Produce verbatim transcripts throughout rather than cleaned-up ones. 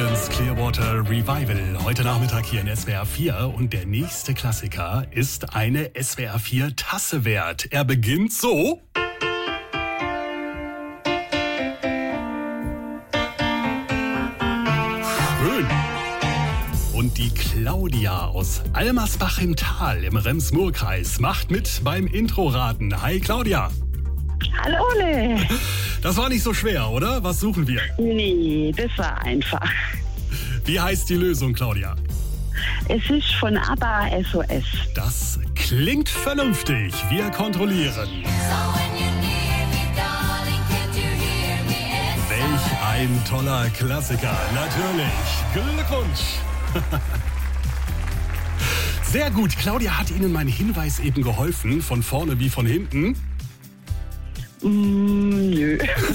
Creedence Clearwater Revival. Heute Nachmittag hier in S W R vier. Und der nächste Klassiker ist eine S W R vier Tasse wert. Er beginnt so. Schön. Und die Claudia aus Almersbach im Tal im Rems-Murr-Kreis macht mit beim Intro-Raten. Hi Claudia. Hallo Ole. Das war nicht so schwer, oder? Was suchen wir? Nee, das war einfach. Wie heißt die Lösung, Claudia? Es ist von ABBA S O S. Das klingt vernünftig. Wir kontrollieren. Welch ein toller Klassiker. Natürlich. Glückwunsch. Sehr gut. Claudia hat Ihnen mein Hinweis eben geholfen. Von vorne wie von hinten. Mm, nö.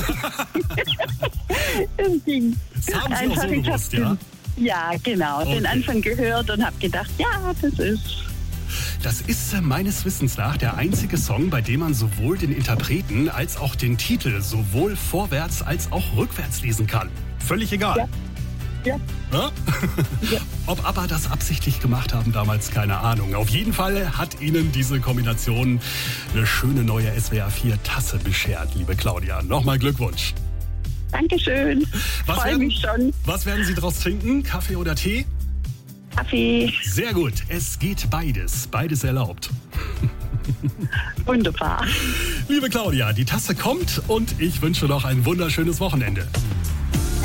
Das ging. Das haben Sie Einfach, auch so ich gewusst, hab ja? Den, ja, genau. Okay. Den Anfang gehört und habe gedacht, ja, das ist... Das ist äh, meines Wissens nach der einzige Song, bei dem man sowohl den Interpreten als auch den Titel sowohl vorwärts als auch rückwärts lesen kann. Völlig egal. Ja. Ja. Ja? Ja. Ob ABBA das absichtlich gemacht haben, damals keine Ahnung. Auf jeden Fall hat Ihnen diese Kombination eine schöne neue S W R vier Tasse beschert, liebe Claudia. Nochmal Glückwunsch. Dankeschön. Was Freue werden, mich schon. was werden Sie draus trinken? Kaffee oder Tee? Kaffee. Sehr gut. Es geht beides. Beides erlaubt. Wunderbar. Liebe Claudia, die Tasse kommt und ich wünsche noch ein wunderschönes Wochenende.